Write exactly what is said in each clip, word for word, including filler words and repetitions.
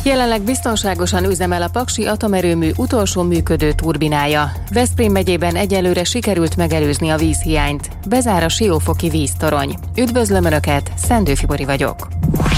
Jelenleg biztonságosan üzemel a paksi atomerőmű utolsó működő turbinája. Veszprém megyében egyelőre sikerült megelőzni a vízhiányt. Bezár a siófoki víztorony. Üdvözlöm Önöket, Szendő Fibori vagyok.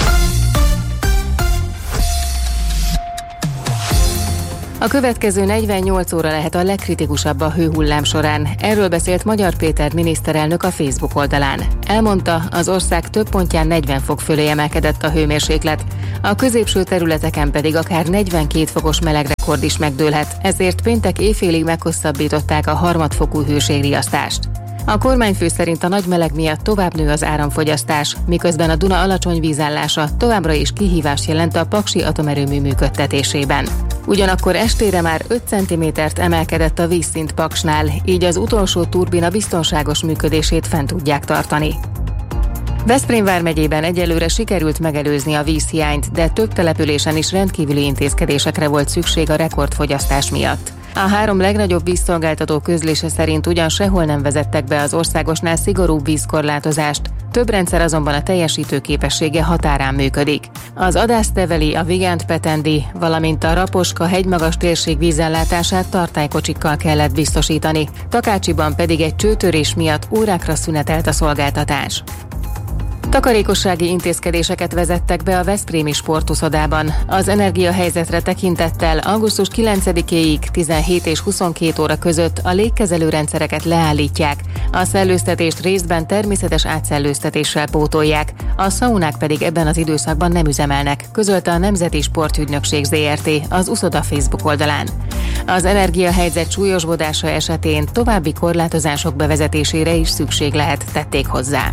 A következő negyvennyolc óra lehet a legkritikusabb a hőhullám során. Erről beszélt Magyar Péter miniszterelnök a Facebook oldalán. Elmondta, az ország több pontján negyven fok fölé emelkedett a hőmérséklet. A középső területeken pedig akár negyvenkét fokos melegrekord is megdőlhet, ezért péntek éjfélig meghosszabbították a harmadfokú hőségriasztást. A kormányfő szerint a nagy meleg miatt tovább nő az áramfogyasztás, miközben a Duna alacsony vízállása továbbra is kihívást jelent a paksi atomerőmű működtetésében. Ugyanakkor estére már öt centimétert emelkedett a vízszint Paksnál, így az utolsó turbina biztonságos működését fent tudják tartani. Veszprém vármegyében egyelőre sikerült megelőzni a vízhiányt, de több településen is rendkívüli intézkedésekre volt szükség a rekordfogyasztás miatt. A három legnagyobb vízszolgáltató közlése szerint ugyan sehol nem vezettek be az országosnál szigorúbb vízkorlátozást, több rendszer azonban a teljesítő képessége határán működik. Az Adászteveli, a Vigánt-Petendi, valamint a Raposka hegymagas térség vízellátását tartálykocsikkal kellett biztosítani, Takácsiban pedig egy csőtörés miatt órákra szünetelt a szolgáltatás. Takarékossági intézkedéseket vezettek be a veszprémi sportuszodában. Az energiahelyzetre tekintettel augusztus kilencedikéig tizenhét és huszonkét óra között a légkezelő rendszereket leállítják, a szellőztetést részben természetes átszellőztetéssel pótolják, a szaunák pedig ebben az időszakban nem üzemelnek, közölte a Nemzeti Sportügynökség zé er té az uszoda Facebook oldalán. Az energiahelyzet súlyosbodása esetén további korlátozások bevezetésére is szükség lehet, tették hozzá.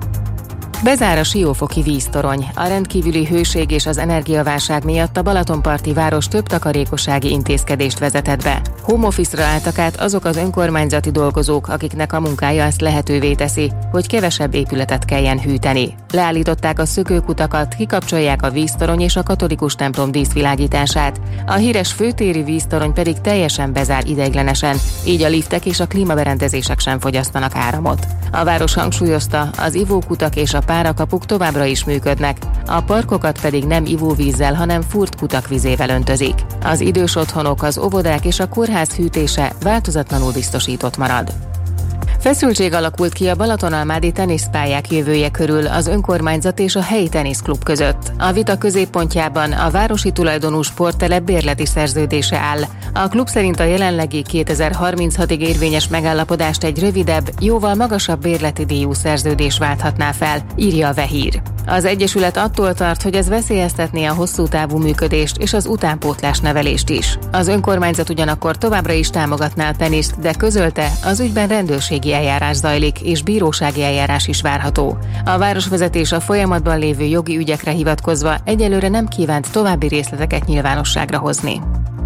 Bezár a siófoki víztorony. A rendkívüli hőség és az energiaválság miatt a balatonparti város több takarékossági intézkedést vezetett be. Home office-ra álltak át azok az önkormányzati dolgozók, akiknek a munkája ezt lehetővé teszi, hogy kevesebb épületet kelljen hűteni. Leállították a szökőkutakat, kikapcsolják a víztorony és a katolikus templom díszvilágítását. A híres főtéri víztorony pedig teljesen bezár ideiglenesen, így a liftek és a klímaberendezések sem fogyasztanak áramot. A város hangsúlyozta, az ivókutak és a párakapuk továbbra is működnek, a parkokat pedig nem ivóvízzel, hanem fúrt kutak vizével öntözik. Az idős otthonok, az óvodák és a kórház hűtése változatlanul biztosított marad. Feszültség alakult ki a balatonalmádi teniszpályák jövője körül az önkormányzat és a helyi teniszklub között. A vita középpontjában a városi tulajdonú sporttelep bérleti szerződése áll. A klub szerint a jelenlegi kétezer-harminchatig érvényes megállapodást egy rövidebb, jóval magasabb bérleti díjú szerződés válthatná fel, írja a Vehír. Az egyesület attól tart, hogy ez veszélyeztetné a hosszú távú működést és az utánpótlás nevelést is. Az önkormányzat ugyanakkor továbbra is támogatná a teniszt, de közölte, az ügyben rendőrségi eljárás zajlik, és bírósági eljárás is várható. A városvezetés a folyamatban lévő jogi ügyekre hivatkozva egyelőre nem kívánt további részleteket nyilvánosságra hozni.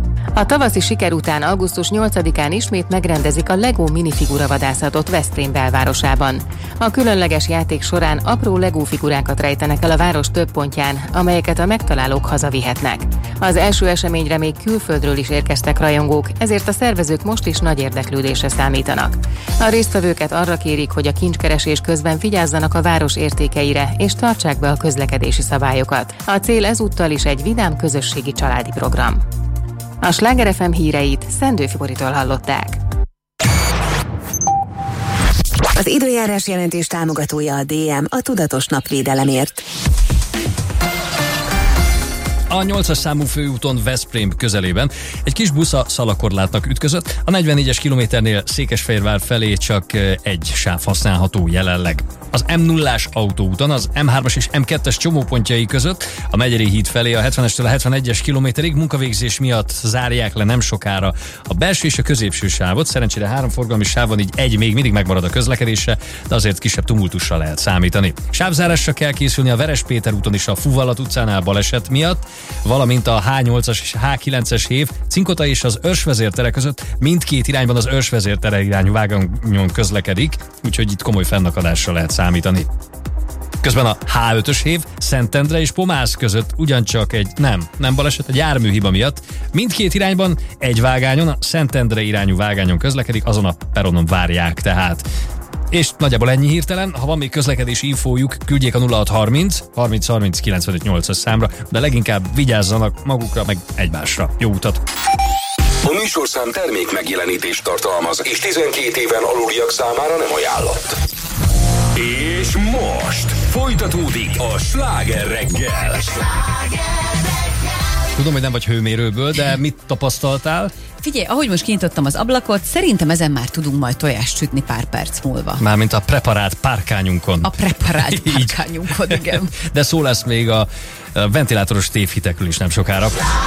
A tavaszi siker után augusztus nyolcadikán ismét megrendezik a Lego minifigura vadászatot Veszprém belvárosában. A különleges játék során apró Lego figurákat rejtenek el a város több pontján, amelyeket a megtalálók hazavihetnek. Az első eseményre még külföldről is érkeztek rajongók, ezért a szervezők most is nagy érdeklődésre számítanak. A résztvevőket arra kérik, hogy a kincskeresés közben vigyázzanak a város értékeire, és tartsák be a közlekedési szabályokat. A cél ezúttal is egy vidám közösségi családi program. A Sláger ef em híreit Szendő Fiboritól hallották. Az időjárás jelentés támogatója a dé em, a tudatos napvédelemért. A nyolcas számú főúton Veszprém közelében egy kis busz a szalakorlátnak ütközött, a negyvennégyes kilométernél Székesfehérvár felé csak egy sáv használható jelenleg. Az em nullás autóúton az em hármas és em kettes csomópontjai között a Megyeri híd felé a hetvenestől a hetvenegyes kilométerig munkavégzés miatt zárják le nem sokára a belső és a középső sávot. Szerencsére három forgalmi sáv van, így egy még mindig megmarad a közlekedésre, de azért kisebb tumultusra lehet számítani. Sávzárásra kell készülni a Veres Péter úton is a Fuvallat utcánál baleset miatt, valamint a há nyolcas és há kilences hév Cinkota és az Őrsvezér tere között mindkét irányban az Őrsvezér tere irányú vágányon közlekedik, úgyhogy itt komoly fennakadásra lehet számítani. Közben a há ötös hév Szentendre és Pomász között ugyancsak egy nem, nem baleset, egy járműhiba miatt mindkét irányban egy vágányon, a Szentendre irányú vágányon közlekedik, azon a peronon várják tehát. És nagyjából ennyi hirtelen. Ha van még közlekedési infójuk, küldjék a nulla hat harminc harminc harminc kilencvenöt nyolcas számra, de leginkább vigyázzanak magukra meg egymásra. Jó utat! A műsorszám termék megjelenítést tartalmaz, és tizenkét éven aluliak számára nem ajánlott. És most folytatódik a Sláger reggel. Tudom, hogy nem vagy hőmérőből, de mit tapasztaltál? Figyelj, ahogy most kinyitottam az ablakot, szerintem ezen már tudunk majd tojást sütni pár perc múlva. Mármint a preparált párkányunkon. A preparált párkányunkon, igen. De szó lesz még a ventilátoros tévhitekről is nem sokára.